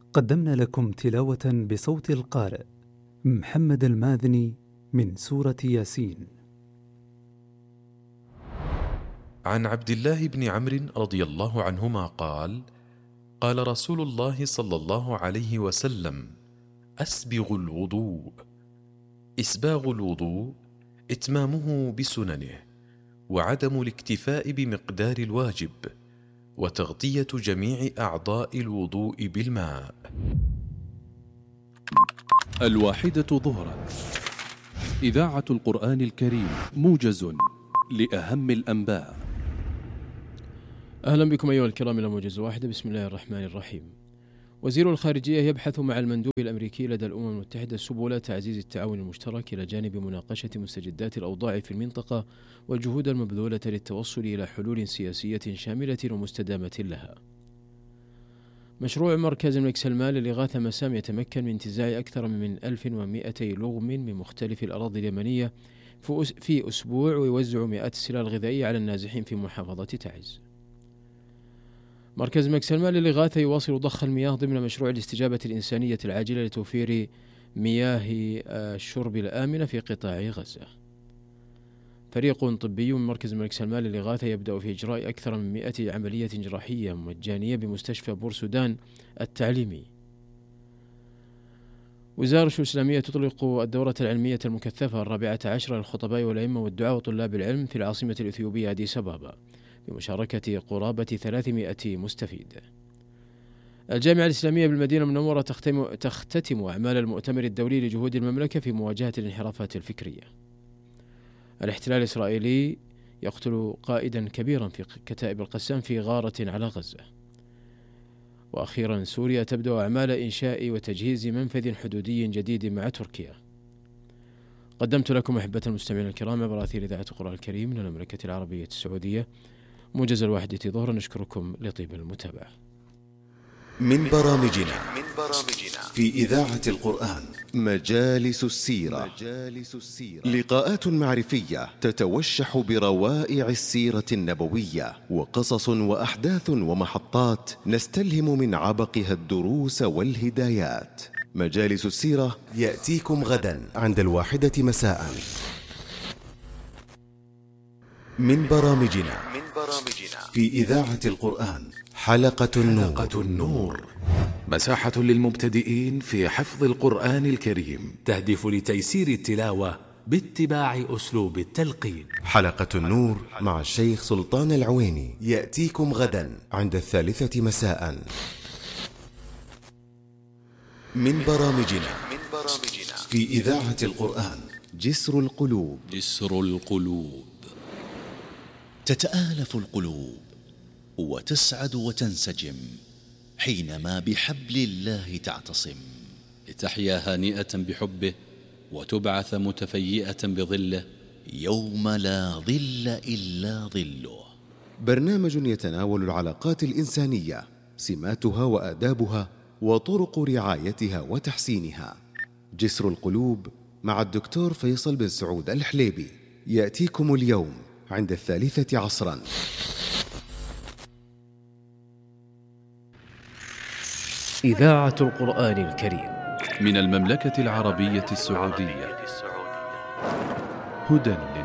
قدمنا لكم تلاوة بصوت القارئ محمد الماذني من سورة ياسين. عن عبد الله بن عمرو رضي الله عنهما قال: قال رسول الله صلى الله عليه وسلم: أسبغ الوضوء. إسباغ الوضوء إتمامه بسننه، وعدم الاكتفاء بمقدار الواجب، وتغطية جميع أعضاء الوضوء بالماء. 1:00 إذاعة القرآن الكريم، موجز لأهم الأنباء. أهلا بكم أيها الكرام إلى موجز واحد. بسم الله الرحمن الرحيم. وزير الخارجية يبحث مع المندوب الأمريكي لدى الأمم المتحدة سبل تعزيز التعاون المشترك إلى جانب مناقشة مستجدات الأوضاع في المنطقة والجهود المبذولة للتوصل إلى حلول سياسية شاملة ومستدامة لها. مشروع مركز الملك سلمان للإغاثة مسام يتمكن من انتزاع أكثر من 1200 لغم من مختلف الأراضي اليمنية في أسبوع، ويوزع مئات السلال الغذائية على النازحين في محافظة تعز. مركز الملك سلمان للإغاثة يواصل ضخ المياه ضمن مشروع الاستجابة الإنسانية العاجلة لتوفير مياه الشرب الآمنة في قطاع غزة. فريق طبي من مركز الملك سلمان للإغاثة يبدأ في إجراء أكثر من 100 عملية جراحية مجانية بمستشفى بورسودان التعليمي. وزارة الشؤون الإسلامية تطلق الدورة العلمية المكثفة 14 للخطباء والأئمة والدعاة وطلاب العلم في العاصمة الإثيوبية أديس أبابا بمشاركة قرابة 300 مستفيد. الجامعة الإسلامية بالمدينة المنورة تختتم أعمال المؤتمر الدولي لجهود المملكة في مواجهة الانحرافات الفكرية. الاحتلال الإسرائيلي يقتل قائدا كبيرا في كتائب القسام في غارة على غزة. وأخيرا سوريا تبدأ أعمال إنشاء وتجهيز منفذ حدودي جديد مع تركيا. قدمت لكم أحبة المستمعين الكرام عبر أثير إذاعة القرآن الكريم من المملكة العربية السعودية موجز 1:00 نشكركم لطيب المتابعة. من برامجنا في إذاعة القرآن مجالس السيرة، لقاءات معرفية تتوشح بروائع السيرة النبوية، وقصص وأحداث ومحطات نستلهم من عبقها الدروس والهدايات. مجالس السيرة يأتيكم غدا عند 1:00 مساء. من برامجنا في إذاعة القرآن حلقة النور، مساحة للمبتدئين في حفظ القرآن الكريم، تهدف لتيسير التلاوة باتباع أسلوب التلقين. حلقة النور مع الشيخ سلطان العويني يأتيكم غدا عند 3:00 مساء. من برامجنا في إذاعة القرآن جسر القلوب. تتآلف القلوب وتسعد وتنسجم حينما بحبل الله تعتصم، لتحيا هانئة بحبه وتبعث متفيئة بظله يوم لا ظل إلا ظله. برنامج يتناول العلاقات الإنسانية، سماتها وآدابها وطرق رعايتها وتحسينها. جسر القلوب مع الدكتور فيصل بن سعود الحليبي يأتيكم اليوم عند 3:00 عصرا. إذاعة القرآن الكريم من المملكة العربية السعودية، هدى